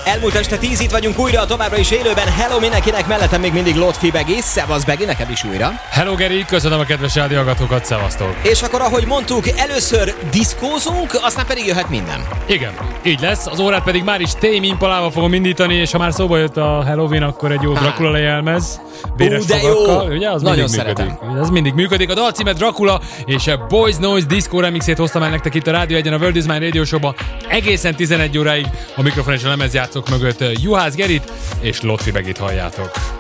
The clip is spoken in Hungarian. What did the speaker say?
Elmúlt este 10 itt vagyunk újra, továbbra is élőben. Hello mindenkinek, mellettem még mindig Lotfi Begi. Szevasz Begi, neked is újra. Hello Geri, köszönöm a kedves rádióhallgatókat, szevasztok. És akkor ahogy mondtuk, először diszkózunk, aztán pedig jöhet minden. Igen, így lesz, az órát pedig már is Tame Impalával fogom indítani, és ha már szóba jött a Halloween, akkor egy jó Dracula lejelmez. Véres fogakkal, ugye? Az nagyon mindig működik. Ez mindig működik. A dal címe Dracula, és a Boys Noise Disco remixét hoztam el nektek itt a Rádió 1-en, a World is Mine Radio Show-ba. Egészen 11 óráig a mikrofon és a lemezjátszók mögött Juhász Gerit és Lotfi Begit halljátok.